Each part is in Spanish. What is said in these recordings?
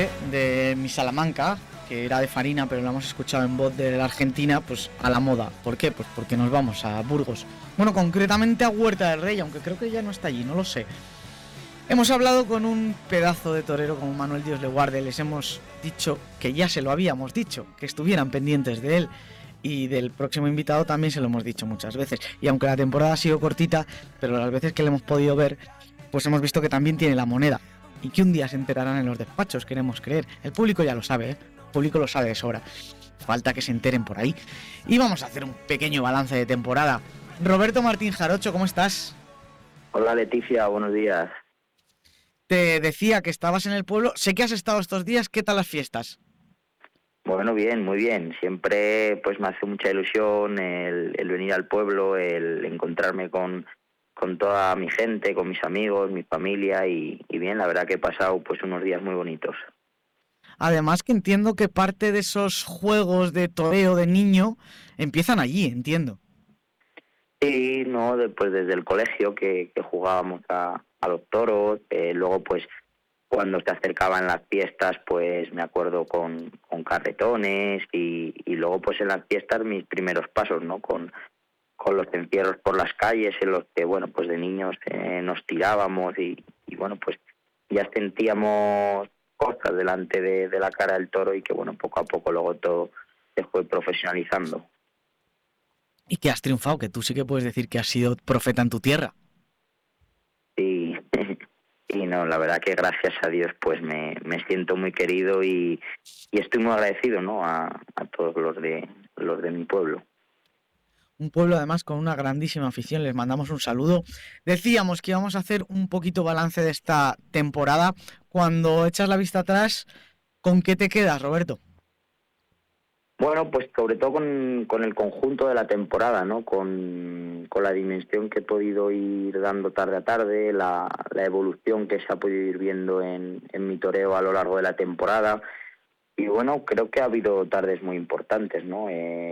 Torrente de mi Salamanca, que era de Farina, pero lo hemos escuchado en voz de la Argentina, pues a la moda. ¿Por qué? Pues porque nos vamos a Burgos. Bueno, concretamente a Huerta del Rey, aunque creo que ya no está allí, no lo sé. Hemos hablado con un pedazo de torero como Manuel Dios le guarde, les hemos dicho que ya se lo habíamos dicho, que estuvieran pendientes de él, y del próximo invitado también se lo hemos dicho muchas veces. Y aunque la temporada ha sido cortita, pero las veces que le hemos podido ver, pues hemos visto que también tiene la moneda, y que un día se enterarán en los despachos, queremos creer. El público ya lo sabe, ¿eh? El público lo sabe de sobra. Falta que se enteren por ahí. Y vamos a hacer un pequeño balance de temporada. Roberto Martín Jarocho, ¿cómo estás? Hola Leticia, buenos días. Te decía que estabas en el pueblo. Sé que has estado estos días. ¿Qué tal las fiestas? Bueno, bien, muy bien. Siempre pues me hace mucha ilusión el venir al pueblo, el encontrarme con toda mi gente, con mis amigos, mi familia y bien, la verdad que he pasado pues unos días muy bonitos. Además que entiendo que parte de esos juegos de toreo de niño empiezan allí, entiendo. Sí, no, pues desde el colegio que jugábamos a los toros, luego pues cuando se acercaban las fiestas, pues me acuerdo con carretones y luego pues en las fiestas mis primeros pasos, ¿no? Con los encierros por las calles en los que, bueno, pues de niños nos tirábamos y bueno, pues ya sentíamos cosas delante de la cara del toro y que, bueno, poco a poco luego todo se fue profesionalizando. Y que has triunfado, que tú sí que puedes decir que has sido profeta en tu tierra. Y, y no, la verdad que gracias a Dios pues me siento muy querido y estoy muy agradecido, ¿no? a todos los de mi pueblo. Un pueblo además con una grandísima afición, les mandamos un saludo. Decíamos que íbamos a hacer un poquito balance de esta temporada. Cuando echas la vista atrás, ¿con qué te quedas, Roberto? Bueno, pues sobre todo con el conjunto de la temporada, ¿no? Con la dimensión que he podido ir dando tarde a tarde, la evolución que se ha podido ir viendo en mi toreo a lo largo de la temporada. Y bueno, creo que ha habido tardes muy importantes, ¿no?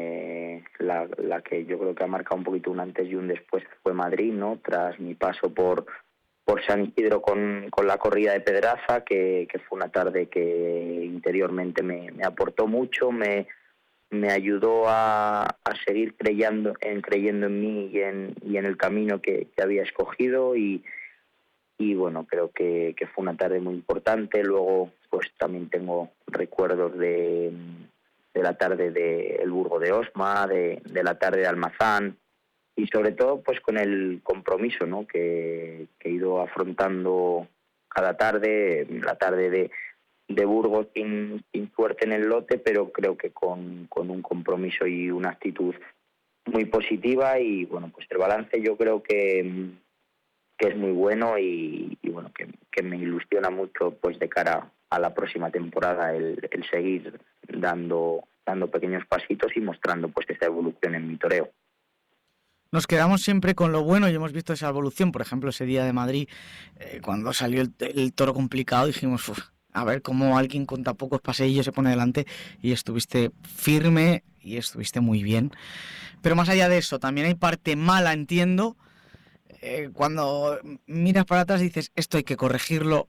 La que yo creo que ha marcado un poquito un antes y un después fue Madrid, ¿no? Tras mi paso por San Isidro con la corrida de Pedraza, que fue una tarde que interiormente me aportó mucho, me ayudó a seguir creyendo en mí y en el camino que había escogido y bueno, creo que fue una tarde muy importante. Luego pues también tengo recuerdos de la tarde de El Burgo de Osma, de la tarde de Almazán y sobre todo pues con el compromiso, ¿no? que he ido afrontando cada tarde, la tarde de Burgos sin suerte en el lote, pero creo que con un compromiso y una actitud muy positiva y bueno, pues el balance yo creo que es muy bueno y bueno, que me ilusiona mucho pues de cara a la próxima temporada el seguir dando pequeños pasitos y mostrando pues esa evolución en mi toreo. Nos quedamos siempre con lo bueno y hemos visto esa evolución. Por ejemplo, ese día de Madrid, cuando salió el toro complicado, dijimos, a ver cómo alguien con tan pocos paseillos se pone delante, y estuviste firme y estuviste muy bien. Pero más allá de eso, también hay parte mala, entiendo. Cuando miras para atrás y dices, esto hay que corregirlo,